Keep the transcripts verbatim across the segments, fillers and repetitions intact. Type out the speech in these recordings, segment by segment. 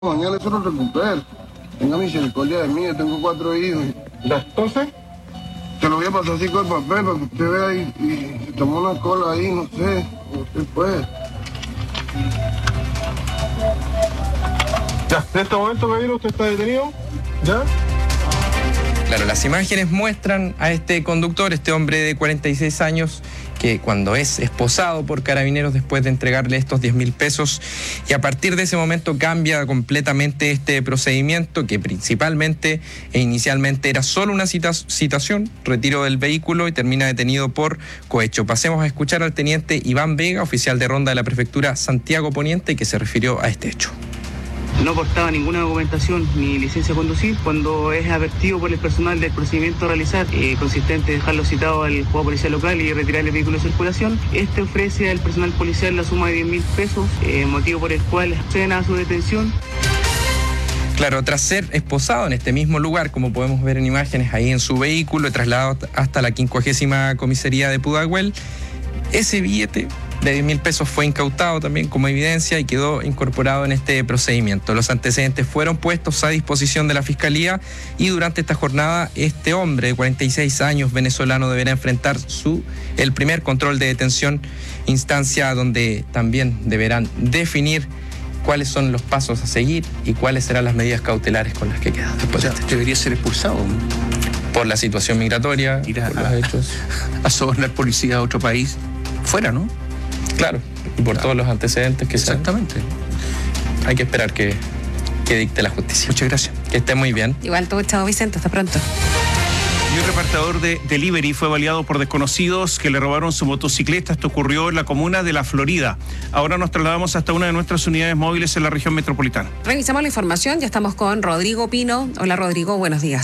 Mañana eso lo recupero. Tenga misericordia de mí, yo tengo cuatro hijos. ¿Ya? Entonces, te lo voy a pasar así con el papel para que usted vea y, y se toma una cola ahí, no sé, usted puede. ya, en este momento, caballero, usted está detenido. ¿Ya? Claro, las imágenes muestran a este conductor, este hombre de cuarenta y seis años, que cuando es esposado por carabineros después de entregarle estos diez mil pesos, y a partir de ese momento cambia completamente este procedimiento, que principalmente e inicialmente era solo una cita, citación, retiro del vehículo y termina detenido por cohecho. Pasemos a escuchar al teniente Iván Vega, oficial de ronda de la prefectura Santiago Poniente, que se refirió a este hecho. No portaba ninguna documentación ni licencia a conducir. Cuando es advertido por el personal del procedimiento a realizar, eh, consistente en dejarlo citado al juego policial local y retirar el vehículo de circulación, este ofrece al personal policial la suma de diez mil pesos, eh, motivo por el cual acceden a su detención. Claro, tras ser esposado en este mismo lugar, como podemos ver en imágenes ahí en su vehículo, trasladado hasta la quincuagésima comisaría de Pudahuel, ese billete de diez mil pesos fue incautado también como evidencia y quedó incorporado en este procedimiento. Los antecedentes fueron puestos a disposición de la Fiscalía y durante esta jornada este hombre de cuarenta y seis años venezolano deberá enfrentar su, el primer control de detención, instancia donde también deberán definir cuáles son los pasos a seguir y cuáles serán las medidas cautelares con las que quedan. Después o sea, de este debería ser expulsado. por la situación migratoria, ir a, por los hechos. a sobornar policía a otro país, fuera, ¿no? Claro, y por claro. todos los antecedentes que Exactamente. Sean. Hay que esperar que, que dicte la justicia. Muchas gracias. Que esté muy bien. Igual todo, chao Vicente, hasta pronto. Y un repartidor de delivery fue baleado por desconocidos que le robaron su motocicleta. Esto ocurrió en la comuna de La Florida. Ahora nos trasladamos hasta una de nuestras unidades móviles en la región metropolitana. Revisamos la información, ya estamos con Rodrigo Pino. Hola Rodrigo, buenos días.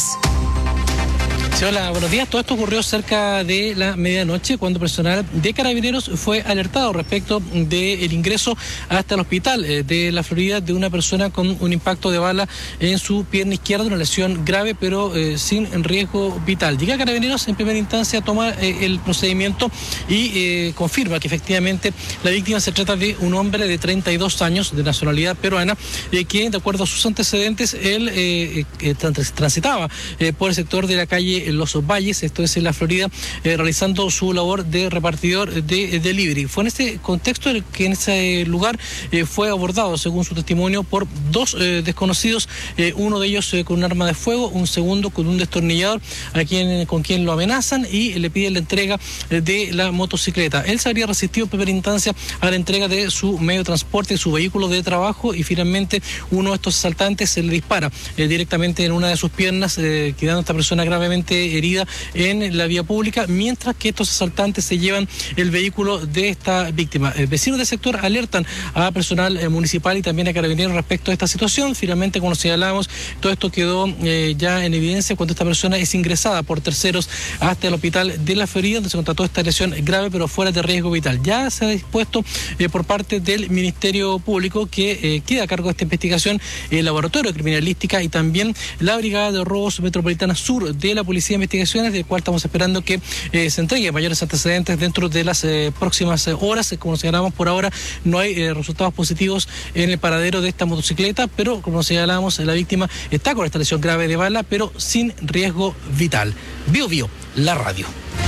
Sí, hola, buenos días. Todo esto ocurrió cerca de la medianoche cuando personal de Carabineros fue alertado respecto del ingreso hasta el hospital de La Florida de una persona con un impacto de bala en su pierna izquierda, una lesión grave pero eh, sin riesgo vital. Llega Carabineros en primera instancia, toma eh, el procedimiento y eh, confirma que efectivamente la víctima se trata de un hombre de treinta y dos años de nacionalidad peruana eh, que de acuerdo a sus antecedentes él eh, eh, transitaba eh, por el sector de la calle Los Valles, esto es en La Florida, eh, realizando su labor de repartidor de, de delivery. Fue en este contexto el que en ese lugar eh, fue abordado, según su testimonio, por dos eh, desconocidos, eh, uno de ellos eh, con un arma de fuego, un segundo con un destornillador, a quien, con quien lo amenazan y le piden la entrega eh, de la motocicleta. Él se habría resistido en primera instancia a la entrega de su medio de transporte, su vehículo de trabajo, y finalmente uno de estos asaltantes se le dispara eh, directamente en una de sus piernas, eh, quedando esta persona gravemente herida en la vía pública, mientras que estos asaltantes se llevan el vehículo de esta víctima. Eh, vecinos del sector alertan a personal eh, municipal y también a Carabineros respecto a esta situación. Finalmente, como señalábamos, todo esto quedó eh, ya en evidencia cuando esta persona es ingresada por terceros hasta el hospital de La Florida, donde se constató esta lesión grave pero fuera de riesgo vital. Ya se ha dispuesto eh, por parte del Ministerio Público que eh, queda a cargo de esta investigación el Laboratorio de Criminalística y también la Brigada de Robos Metropolitana Sur de la Policía de Investigaciones, del cual estamos esperando que eh, se entreguen mayores antecedentes dentro de las eh, próximas eh, horas. Como señalamos, por ahora no hay eh, resultados positivos en el paradero de esta motocicleta, pero como señalamos, la víctima está con esta lesión grave de bala, pero sin riesgo vital. Bio Bio, la radio.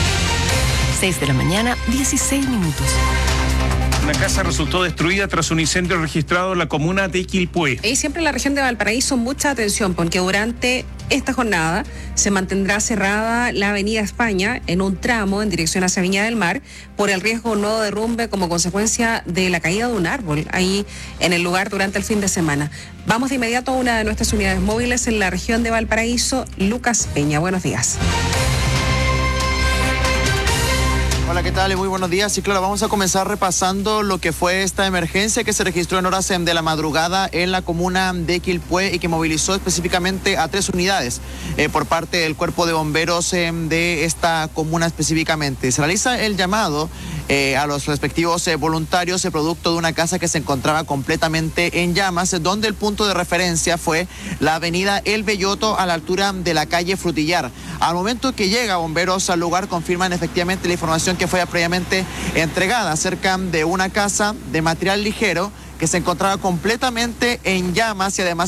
seis de la mañana, dieciséis minutos. Una casa resultó destruida tras un incendio registrado en la comuna de Quilpué. Y siempre en la región de Valparaíso, mucha atención, porque durante esta jornada se mantendrá cerrada la avenida España en un tramo en dirección hacia Viña del Mar por el riesgo de un nuevo derrumbe como consecuencia de la caída de un árbol ahí en el lugar durante el fin de semana. Vamos de inmediato a una de nuestras unidades móviles en la región de Valparaíso, Lucas Peña. Buenos días. Hola, ¿qué tal? Muy buenos días. Sí, claro, vamos a comenzar repasando lo que fue esta emergencia que se registró en horas de la madrugada en la comuna de Quilpué y que movilizó específicamente a tres unidades eh, por parte del Cuerpo de Bomberos eh, de esta comuna específicamente. Se realiza el llamado eh, a los respectivos eh, voluntarios, eh, producto de una casa que se encontraba completamente en llamas, eh, donde el punto de referencia fue la avenida El Belloto a la altura de la calle Frutillar. Al momento que llega bomberos al lugar, confirman efectivamente la información que fue previamente entregada acerca de una casa de material ligero que se encontraba completamente en llamas y además